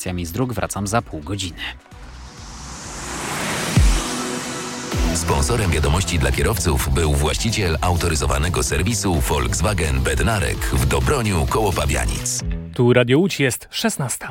z dróg wracam za pół godziny. Sponsorem wiadomości dla kierowców był właściciel autoryzowanego serwisu Volkswagen Bednarek w Dobroniu koło Pabianic. Tu Radio Łódź, jest 16.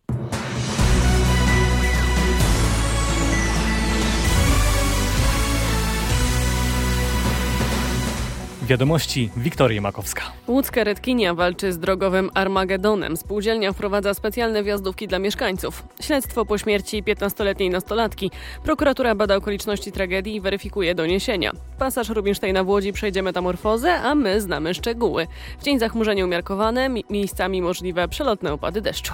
Wiadomości, Wiktoria Makowska. Łódzka Redkinia walczy z drogowym Armagedonem. Spółdzielnia wprowadza specjalne wjazdówki dla mieszkańców. Śledztwo po śmierci 15-letniej nastolatki. Prokuratura bada okoliczności tragedii i weryfikuje doniesienia. Pasaż Rubinsteina w Łodzi przejdzie metamorfozę, a my znamy szczegóły. W dzień zachmurzenie umiarkowane, miejscami możliwe przelotne opady deszczu.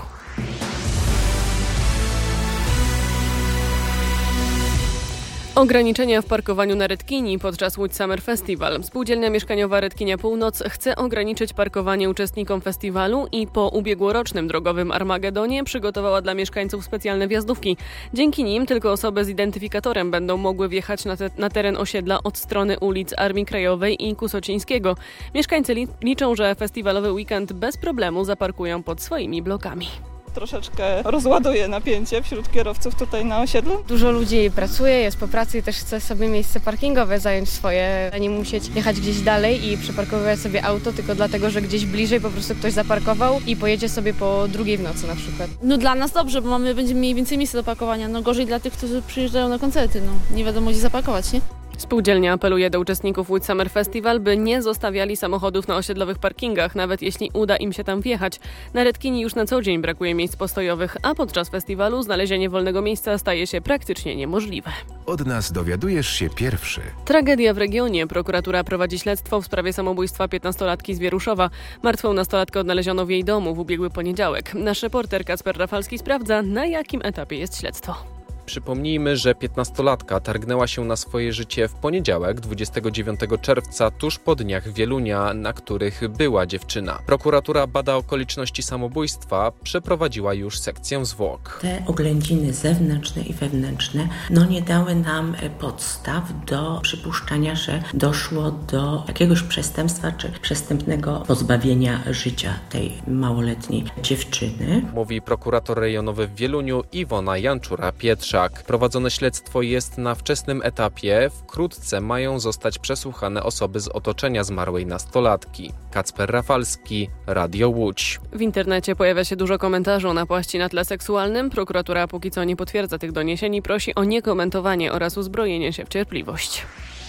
Ograniczenia w parkowaniu na Redkini podczas Łódź Summer Festival. Spółdzielnia mieszkaniowa Redkinia Północ chce ograniczyć parkowanie uczestnikom festiwalu i po ubiegłorocznym drogowym Armagedonie przygotowała dla mieszkańców specjalne wjazdówki. Dzięki nim tylko osoby z identyfikatorem będą mogły wjechać na teren osiedla od strony ulic Armii Krajowej i Kusocińskiego. Mieszkańcy liczą, że festiwalowy weekend bez problemu zaparkują pod swoimi blokami. Troszeczkę rozładuje napięcie wśród kierowców tutaj na osiedlu. Dużo ludzi pracuje, jest po pracy i też chce sobie miejsce parkingowe zająć swoje, a nie musieć jechać gdzieś dalej i przeparkowywać sobie auto tylko dlatego, że gdzieś bliżej po prostu ktoś zaparkował i pojedzie sobie po 2:00 w nocy na przykład. No dla nas dobrze, bo będziemy mieli więcej miejsca do parkowania. No gorzej dla tych, którzy przyjeżdżają na koncerty. No nie wiadomo gdzie zaparkować, nie? Spółdzielnia apeluje do uczestników Łódź Summer Festival, by nie zostawiali samochodów na osiedlowych parkingach, nawet jeśli uda im się tam wjechać. Na Redkini już na co dzień brakuje miejsc postojowych, a podczas festiwalu znalezienie wolnego miejsca staje się praktycznie niemożliwe. Od nas dowiadujesz się pierwszy. Tragedia w regionie. Prokuratura prowadzi śledztwo w sprawie samobójstwa 15-latki z Wieruszowa. Martwą nastolatkę odnaleziono w jej domu w ubiegły poniedziałek. Nasz reporter Kacper Rafalski sprawdza, na jakim etapie jest śledztwo. Przypomnijmy, że 15-latka targnęła się na swoje życie w poniedziałek, 29 czerwca, tuż po dniach Wielunia, na których była dziewczyna. Prokuratura bada okoliczności samobójstwa, przeprowadziła już sekcję zwłok. Te oględziny zewnętrzne i wewnętrzne nie dały nam podstaw do przypuszczania, że doszło do jakiegoś przestępstwa czy przestępnego pozbawienia życia tej małoletniej dziewczyny. Mówi prokurator rejonowy w Wieluniu Iwona Janczura-Pietrzak. Prowadzone śledztwo jest na wczesnym etapie. Wkrótce mają zostać przesłuchane osoby z otoczenia zmarłej nastolatki. Kacper Rafalski, Radio Łódź. W internecie pojawia się dużo komentarzy o napaści na tle seksualnym. Prokuratura póki co nie potwierdza tych doniesień i prosi o niekomentowanie oraz uzbrojenie się w cierpliwość.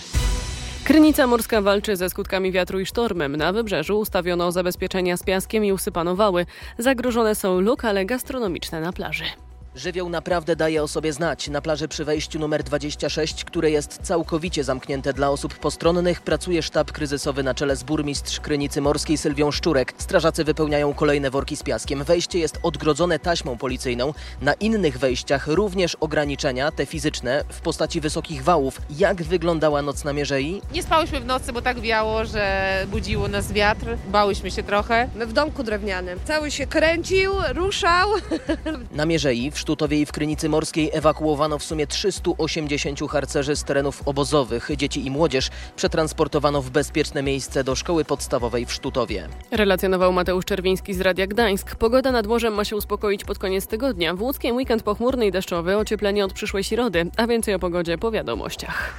Krynica Morska walczy ze skutkami wiatru i sztormem. Na wybrzeżu ustawiono zabezpieczenia z piaskiem i usypano wały. Zagrożone są lokale gastronomiczne na plaży. Żywioł naprawdę daje o sobie znać. Na plaży przy wejściu numer 26, które jest całkowicie zamknięte dla osób postronnych, pracuje sztab kryzysowy na czele z burmistrz Krynicy Morskiej Sylwią Szczurek. Strażacy wypełniają kolejne worki z piaskiem. Wejście jest odgrodzone taśmą policyjną. Na innych wejściach również ograniczenia, te fizyczne, w postaci wysokich wałów. Jak wyglądała noc na Mierzei? Nie spałyśmy w nocy, bo tak wiało, że budziło nas wiatr. Bałyśmy się trochę. W domku drewnianym. Cały się kręcił, ruszał. Na Mierzei, w Sztutowie i w Krynicy Morskiej ewakuowano w sumie 380 harcerzy z terenów obozowych. Dzieci i młodzież przetransportowano w bezpieczne miejsce do szkoły podstawowej w Sztutowie. Relacjonował Mateusz Czerwiński z Radia Gdańsk. Pogoda nad morzem ma się uspokoić pod koniec tygodnia. W Łódzkiem weekend pochmurny i deszczowy, ocieplenie od przyszłej środy, a więcej o pogodzie po wiadomościach.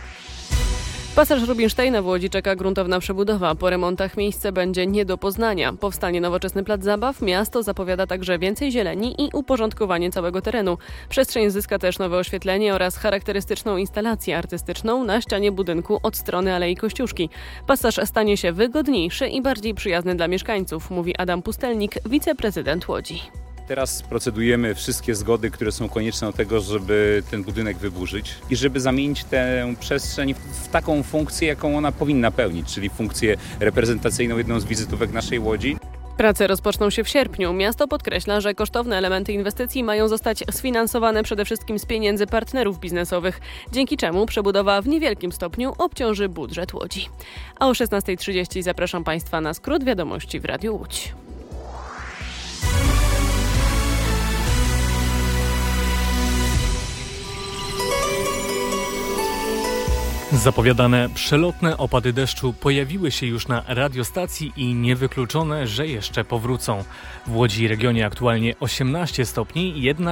Pasaż Rubinsteina w Łodzi czeka gruntowna przebudowa. Po remontach miejsce będzie nie do poznania. Powstanie nowoczesny plac zabaw. Miasto zapowiada także więcej zieleni i uporządkowanie całego terenu. Przestrzeń zyska też nowe oświetlenie oraz charakterystyczną instalację artystyczną na ścianie budynku od strony Alei Kościuszki. Pasaż stanie się wygodniejszy i bardziej przyjazny dla mieszkańców, mówi Adam Pustelnik, wiceprezydent Łodzi. Teraz procedujemy wszystkie zgody, które są konieczne do tego, żeby ten budynek wyburzyć i żeby zamienić tę przestrzeń w taką funkcję, jaką ona powinna pełnić, czyli funkcję reprezentacyjną, jedną z wizytówek naszej Łodzi. Prace rozpoczną się w sierpniu. Miasto podkreśla, że kosztowne elementy inwestycji mają zostać sfinansowane przede wszystkim z pieniędzy partnerów biznesowych, dzięki czemu przebudowa w niewielkim stopniu obciąży budżet Łodzi. A o 16:30 zapraszam Państwa na skrót wiadomości w Radiu Łódź. Zapowiadane przelotne opady deszczu pojawiły się już na radiostacji i niewykluczone, że jeszcze powrócą. W Łodzi i regionie aktualnie 18 stopni, jednak